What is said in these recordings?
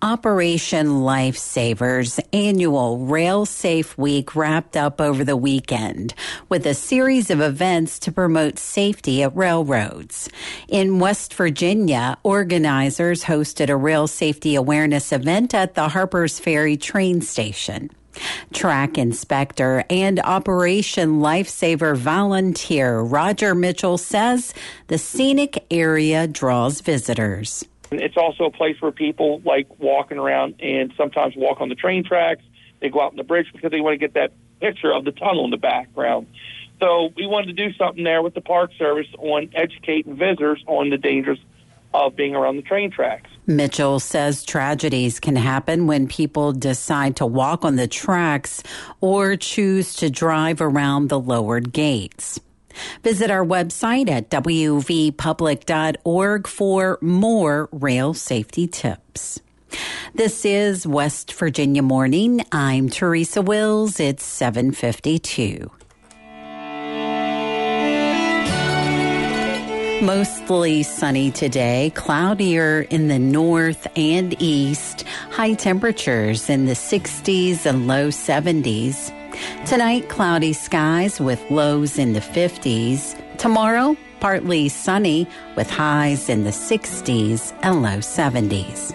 Operation Lifesaver's annual Rail Safe Week wrapped up over the weekend with a series of events to promote safety at railroads. In West Virginia, organizers hosted a rail safety awareness event at the Harpers Ferry train station. Track inspector and Operation Lifesaver volunteer Roger Mitchell says the scenic area draws visitors. It's also a place where people like walking around and sometimes walk on the train tracks. They go out on the bridge because they want to get that picture of the tunnel in the background. So we wanted to do something there with the Park Service on educating visitors on the dangers of being around the train tracks. Mitchell says tragedies can happen when people decide to walk on the tracks or choose to drive around the lowered gates. Visit our website at wvpublic.org for more rail safety tips. This is West Virginia Morning. I'm Teresa Wills. It's 7:52. Mostly sunny today, cloudier in the north and east, high temperatures in the 60s and low 70s. Tonight, cloudy skies with lows in the 50s. Tomorrow, partly sunny with highs in the 60s and low 70s.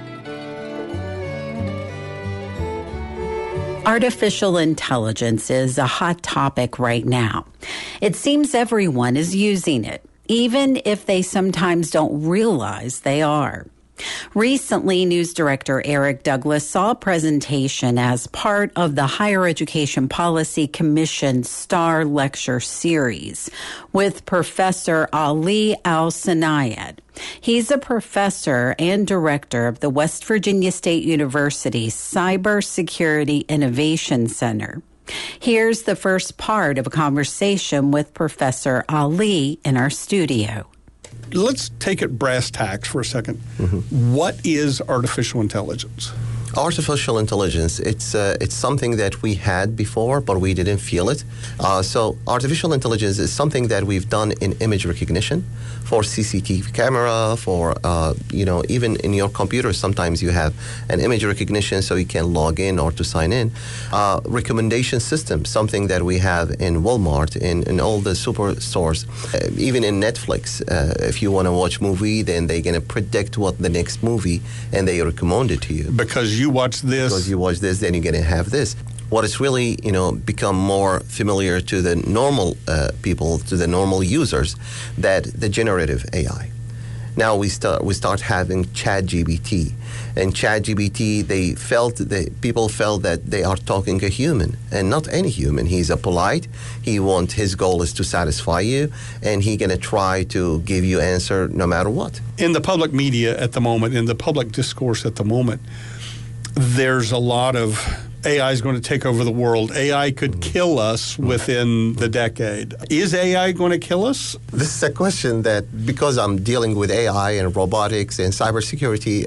Artificial intelligence is a hot topic right now. It seems everyone is using it, even if they sometimes don't realize they are. Recently, News Director Eric Douglas saw a presentation as part of the Higher Education Policy Commission Star Lecture Series with Professor Ali Al-Sanayed. He's a professor and director of the West Virginia State University Cybersecurity Innovation Center. Here's the first part of a conversation with Professor Ali in our studio. Let's take it brass tacks for a second. Mm-hmm. What is artificial intelligence? Artificial intelligence, it's something that we had before, but we didn't feel it. So artificial intelligence is something that we've done in image recognition for CCTV camera, for, even in your computer, sometimes you have an image recognition so you can log in or to sign in. Recommendation system, something that we have in Walmart, in all the superstores, even in Netflix. If you want to watch movie, then they're going to predict what the next movie, and they recommend it to you. Because you watch this. Because you watch this, then you're going to have this. What has really, become more familiar to the normal people, to the normal users, that the generative AI. Now we start having ChatGPT, and ChatGPT, people felt that they are talking a human, and not any human. He's a polite. His goal is to satisfy you, and he's gonna try to give you answer no matter what. In the public media at the moment, in the public discourse at the moment, there's a lot of AI is going to take over the world. AI could kill us within the decade. Is AI going to kill us? This is a question that, because I'm dealing with AI and robotics and cybersecurity,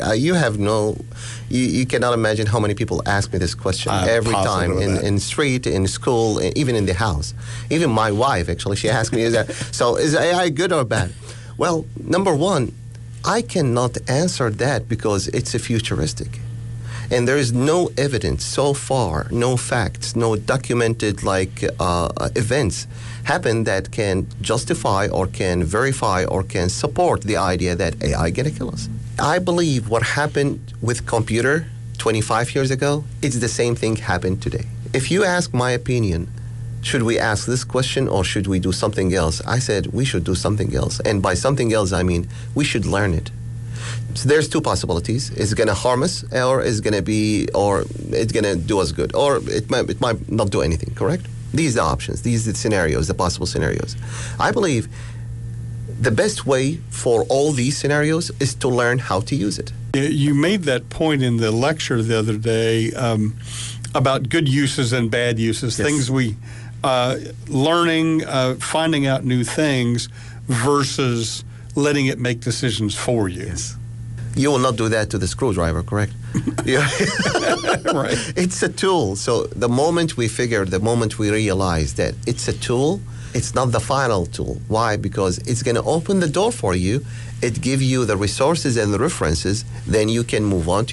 you cannot imagine how many people ask me this question every time in street, in school, even in the house. Even my wife, actually, she asked me, is AI good or bad? Well, number one, I cannot answer that because it's a futuristic. And there is no evidence so far, no facts, no documented events happen that can justify or can verify or can support the idea that AI gonna kill us. I believe what happened with computer 25 years ago, it's the same thing happened today. If you ask my opinion, should we ask this question or should we do something else? I said we should do something else. And by something else, I mean we should learn it. So there's two possibilities. It's going to harm us, or it's going to do us good, or it might not do anything, correct? These are the options. These are the scenarios, the possible scenarios. I believe the best way for all these scenarios is to learn how to use it. You made that point in the lecture the other day about good uses and bad uses, yes. Things we learning, finding out new things versus letting it make decisions for you. Yes. You will not do that to the screwdriver, correct? Yeah. Right. It's a tool. So the moment we realize that it's a tool, it's not the final tool. Why? Because it's going to open the door for you. It gives you the resources and the references. Then you can move on to